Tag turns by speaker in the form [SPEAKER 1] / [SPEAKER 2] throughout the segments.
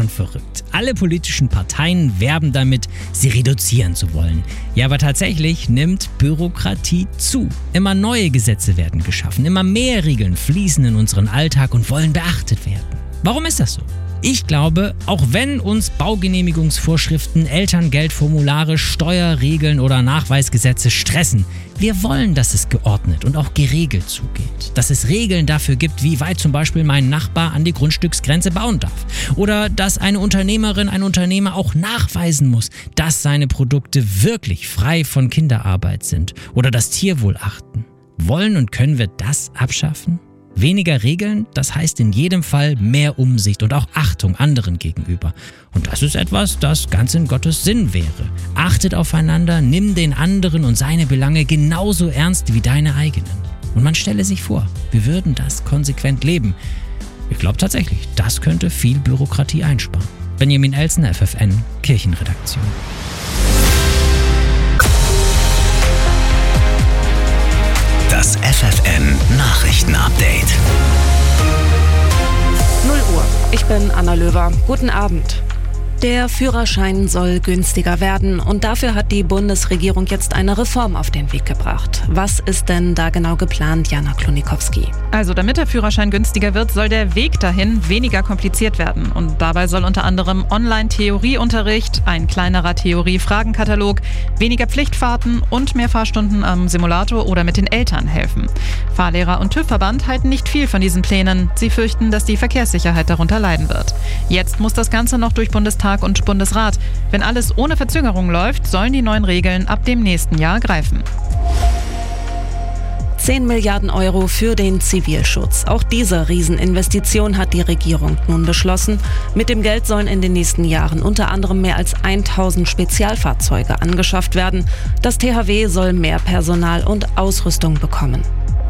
[SPEAKER 1] verrückt. Alle politischen Parteien werben damit, sie reduzieren zu wollen. Ja, aber tatsächlich nimmt Bürokratie zu. Immer neue Gesetze werden geschaffen, immer mehr Regeln fließen in unseren Alltag und wollen beachtet werden. Warum ist das so? Ich glaube, auch wenn uns Baugenehmigungsvorschriften, Elterngeldformulare, Steuerregeln oder Nachweisgesetze stressen, wir wollen, dass es geordnet und auch geregelt zugeht. Dass es Regeln dafür gibt, wie weit zum Beispiel mein Nachbar an die Grundstücksgrenze bauen darf. Oder dass eine Unternehmerin, ein Unternehmer auch nachweisen muss, dass seine Produkte wirklich frei von Kinderarbeit sind oder das Tierwohl achten. Wollen und können wir das abschaffen? Weniger Regeln, das heißt in jedem Fall mehr Umsicht und auch Achtung anderen gegenüber. Und das ist etwas, das ganz in Gottes Sinn wäre. Achtet aufeinander, nimm den anderen und seine Belange genauso ernst wie deine eigenen. Und man stelle sich vor, wir würden das konsequent leben. Ich glaube tatsächlich, das könnte viel Bürokratie einsparen. Benjamin Elsner, FFN, Kirchenredaktion.
[SPEAKER 2] Das FFN Nachrichtenupdate.
[SPEAKER 3] 0 Uhr. Ich bin Anna Löwer. Guten Abend. Der Führerschein soll günstiger werden und dafür hat die Bundesregierung jetzt eine Reform auf den Weg gebracht. Was ist denn da genau geplant, Jana Klonikowski?
[SPEAKER 4] Also damit der Führerschein günstiger wird, soll der Weg dahin weniger kompliziert werden. Und dabei soll unter anderem Online-Theorieunterricht, ein kleinerer Theorie-Fragenkatalog, weniger Pflichtfahrten und mehr Fahrstunden am Simulator oder mit den Eltern helfen. Fahrlehrer und TÜV-Verband halten nicht viel von diesen Plänen. Sie fürchten, dass die Verkehrssicherheit darunter leiden wird. Jetzt muss das Ganze noch durch Bundestag und Bundesrat. Wenn alles ohne Verzögerung läuft, sollen die neuen Regeln ab dem nächsten Jahr greifen.
[SPEAKER 3] 10 Milliarden Euro für den Zivilschutz. Auch diese Rieseninvestition hat die Regierung nun beschlossen. Mit dem Geld sollen in den nächsten Jahren unter anderem mehr als 1000 Spezialfahrzeuge angeschafft werden. Das THW soll mehr Personal und Ausrüstung bekommen.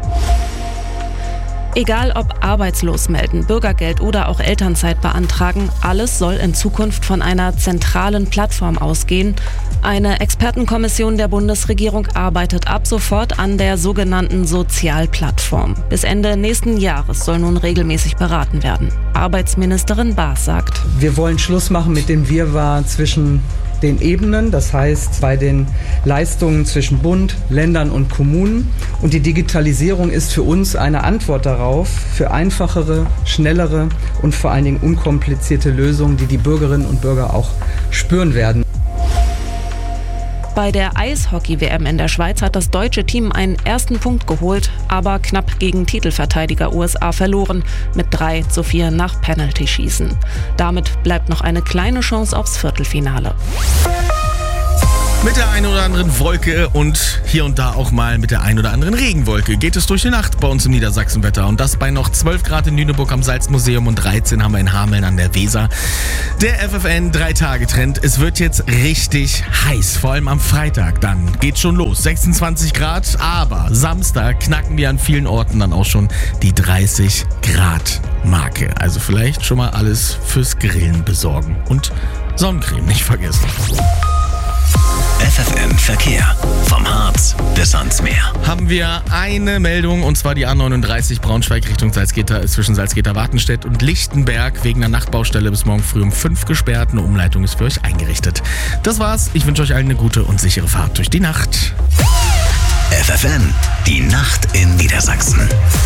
[SPEAKER 3] Egal ob arbeitslos melden, Bürgergeld oder auch Elternzeit beantragen, alles soll in Zukunft von einer zentralen Plattform ausgehen. Eine Expertenkommission der Bundesregierung arbeitet ab sofort an der sogenannten Sozialplattform. Bis Ende nächsten Jahres soll nun regelmäßig beraten werden. Arbeitsministerin Baas sagt:
[SPEAKER 5] Wir wollen Schluss machen mit dem Wirrwarr zwischen den Ebenen, das heißt bei den Leistungen zwischen Bund, Ländern und Kommunen. Und die Digitalisierung ist für uns eine Antwort darauf, für einfachere, schnellere und vor allen Dingen unkomplizierte Lösungen, die die Bürgerinnen und Bürger auch spüren werden.
[SPEAKER 3] Bei der Eishockey-WM in der Schweiz hat das deutsche Team einen ersten Punkt geholt, aber knapp gegen Titelverteidiger USA verloren, mit 3:4 nach Penalty-Schießen. Damit bleibt noch eine kleine Chance aufs Viertelfinale.
[SPEAKER 6] Mit der einen oder anderen Wolke und hier und da auch mal mit der einen oder anderen Regenwolke geht es durch die Nacht bei uns im Niedersachsenwetter. Und das bei noch 12 Grad in Lüneburg am Salzmuseum und 13 haben wir in Hameln an der Weser. Der FFN 3-Tage-Trend. Es wird jetzt richtig heiß, vor allem am Freitag. Dann geht's schon los. 26 Grad, aber Samstag knacken wir an vielen Orten dann auch schon die 30 Grad Marke. Also vielleicht schon mal alles fürs Grillen besorgen. Und Sonnencreme nicht vergessen.
[SPEAKER 2] FFN Verkehr. Vom Harz bis ans Meer.
[SPEAKER 6] Haben wir eine Meldung, und zwar die A39 Braunschweig Richtung Salzgitter ist zwischen Salzgitter-Wartenstedt und Lichtenberg wegen einer Nachtbaustelle bis morgen früh um 5 gesperrt. Eine Umleitung ist für euch eingerichtet. Das war's. Ich wünsche euch allen eine gute und sichere Fahrt durch die Nacht.
[SPEAKER 2] FFN, die Nacht in Niedersachsen.